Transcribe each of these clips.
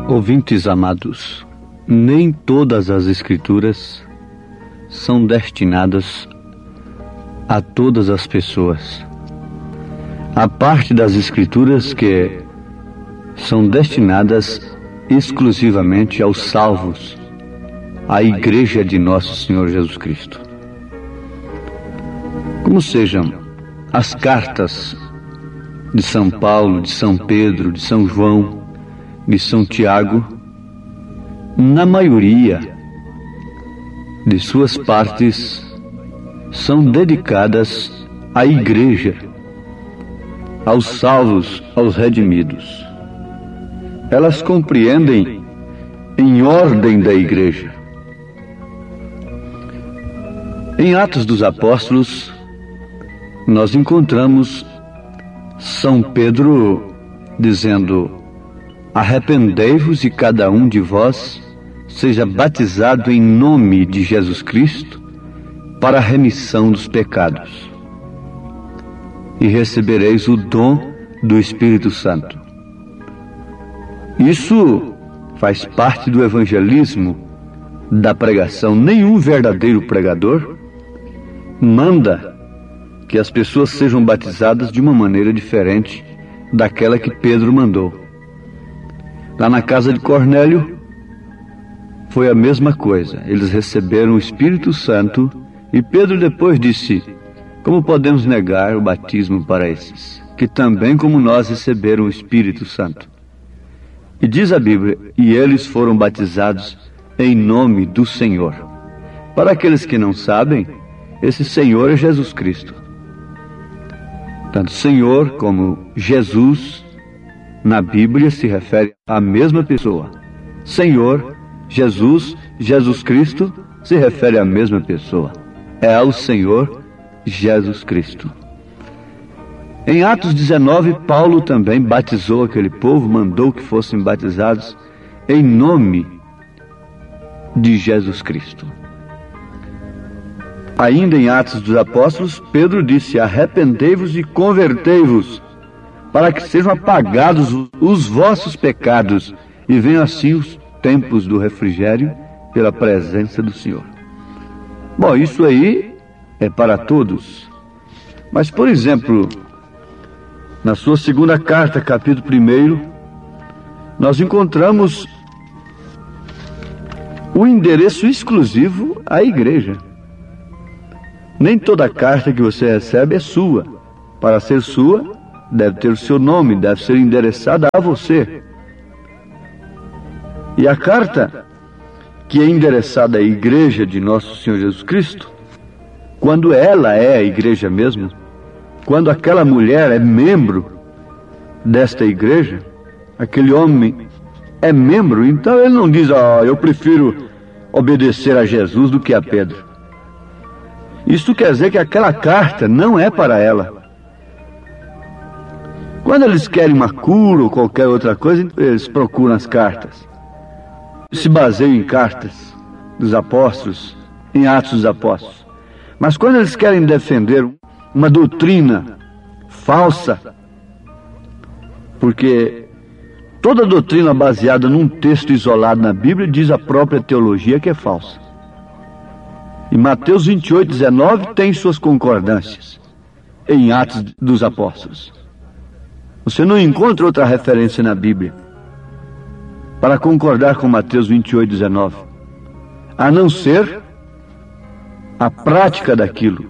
Ouvintes amados, nem todas as Escrituras são destinadas a todas as pessoas. Há parte das Escrituras que são destinadas exclusivamente aos salvos, à Igreja de Nosso Senhor Jesus Cristo. Como sejam as cartas de São Paulo, de São Pedro, de São João, de São Tiago, na maioria de suas partes são dedicadas à Igreja, aos salvos, aos redimidos. Elas compreendem em ordem da Igreja. Em Atos dos Apóstolos, nós encontramos São Pedro dizendo: arrependei-vos e cada um de vós seja batizado em nome de Jesus Cristo para a remissão dos pecados, e recebereis o dom do Espírito Santo. Isso faz parte do evangelismo, da pregação. Nenhum verdadeiro pregador manda que as pessoas sejam batizadas de uma maneira diferente daquela que Pedro mandou. Lá na casa de Cornélio foi a mesma coisa. Eles receberam o Espírito Santo e Pedro depois disse: como podemos negar o batismo para esses, que também como nós receberam o Espírito Santo? E diz a Bíblia: e eles foram batizados em nome do Senhor. Para aqueles que não sabem, esse Senhor é Jesus Cristo. Tanto Senhor como Jesus na Bíblia se refere à mesma pessoa. Senhor, Jesus, Jesus Cristo se refere à mesma pessoa. É ao Senhor Jesus Cristo. Em Atos 19, Paulo também batizou aquele povo, mandou que fossem batizados em nome de Jesus Cristo. Ainda em Atos dos Apóstolos, Pedro disse: arrependei-vos e convertei-vos, para que sejam apagados os vossos pecados, e venham assim os tempos do refrigério pela presença do Senhor. Bom, isso aí é para todos. Mas, por exemplo, na sua segunda carta, capítulo 1, nós encontramos o endereço exclusivo à igreja. Nem toda carta que você recebe é sua. Para ser sua, deve ter o seu nome, deve ser endereçada a você. E a carta que é endereçada à Igreja de Nosso Senhor Jesus Cristo, quando ela é a igreja mesmo, quando aquela mulher é membro desta igreja, aquele homem é membro, então ele não diz: eu prefiro obedecer a Jesus do que a Pedro. Isso quer dizer que aquela carta não é para ela. Quando eles querem uma cura ou qualquer outra coisa, eles procuram as cartas. Se baseiam em cartas dos apóstolos, em Atos dos Apóstolos. Mas quando eles querem defender uma doutrina falsa, porque toda doutrina baseada num texto isolado na Bíblia, diz a própria teologia que é falsa. E Mateus 28, 19 tem suas concordâncias em Atos dos Apóstolos. Você não encontra outra referência na Bíblia para concordar com Mateus 28, 19, a não ser a prática daquilo.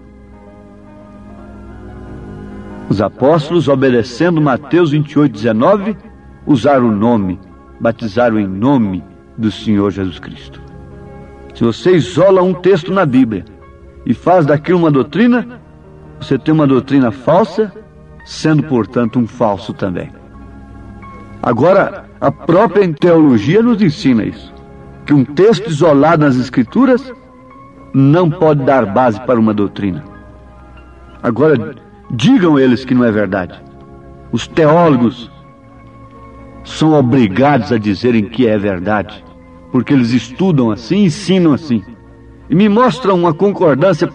Os apóstolos, obedecendo Mateus 28, 19, usaram o nome, batizaram em nome do Senhor Jesus Cristo. Se você isola um texto na Bíblia e faz daquilo uma doutrina, você tem uma doutrina falsa, sendo, portanto, um falso também. Agora, a própria teologia nos ensina isso, que um texto isolado nas Escrituras não pode dar base para uma doutrina. Agora, digam eles que não é verdade. Os teólogos são obrigados a dizerem que é verdade, porque eles estudam assim, ensinam assim, e me mostram uma concordância